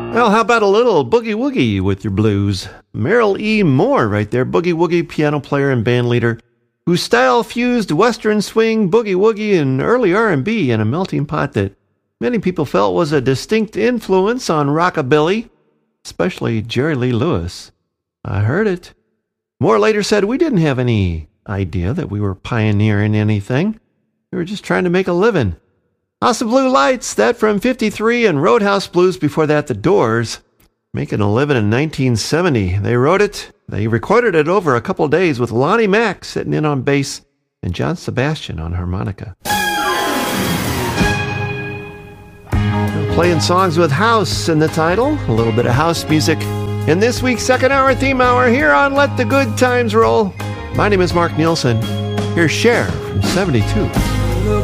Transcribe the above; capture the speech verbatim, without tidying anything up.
Well, how about a little boogie woogie with your blues? Merrill E. Moore right there, boogie woogie piano player and band leader, whose style fused western swing, boogie woogie, and early R and B in a melting pot that many people felt was a distinct influence on rockabilly, especially Jerry Lee Lewis. I heard it. Moore later said, "We didn't have any idea that we were pioneering anything. We were just trying to make a living." House of Blue Lights, that from fifty-three, and Roadhouse Blues before that, The Doors, making a living in nineteen seventy. They wrote it, they recorded it over a couple days with Lonnie Mack sitting in on bass and John Sebastian on harmonica. Playing songs with house in the title, a little bit of house music in this week's second hour theme hour here on Let the Good Times Roll. My name is Mark Nielsen. Here's Cher from seventy-two.